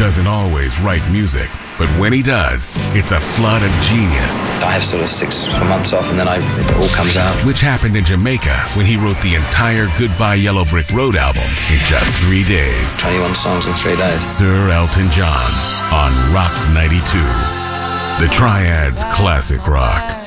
doesn't always write music, but when he does, it's a flood of genius. I have sort of 6 months off and then it all comes out. Which happened in Jamaica when he wrote the entire Goodbye Yellow Brick Road album in just 3 days. 21 songs in 3 days. Sir Elton John on Rock 92. The Triad's classic rock.